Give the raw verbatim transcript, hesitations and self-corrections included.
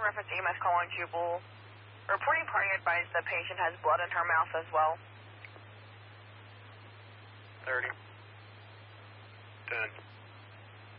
reference E M S calling Jubal. Reporting party advised the patient has blood in her mouth as well. thirty. ten.